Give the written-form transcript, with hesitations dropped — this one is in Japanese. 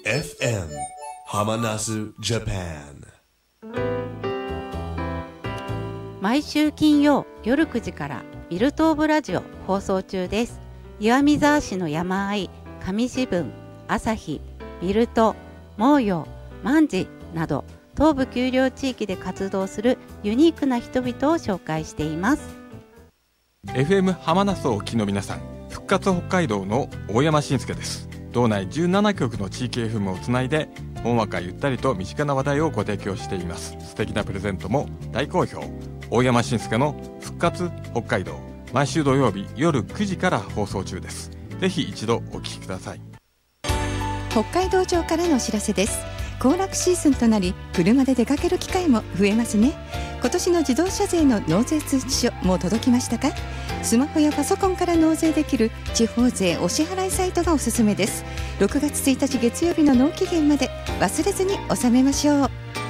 FM ハマナスジャパン。 毎週金曜夜9時からビルトーブラジオ放送中です。岩見沢市の山あい、上志分、朝日、ビルト、毛陽、万事など東部丘陵地域で活動するユニークな人々を紹介しています。 FM 浜名荘をお聞きの皆さん、復活北海道の大山伸介です。道内17局の地域 FM をつないでほんわかゆったりと身近な話題をご提供しています。素敵なプレゼントも大好評。大山伸介の復活北海道、毎週土曜日夜9時から放送中です。ぜひ一度お聞きください。 北海道庁からのお知らせです。行楽シーズンとなり、車で出かける機会も増えますね。今年の自動車税の納税通知書もう届きましたか？スマホやパソコンから納税できる地方税お支払いサイトがおすすめです。6月1日月曜日の納期限まで忘れずに納めましょう。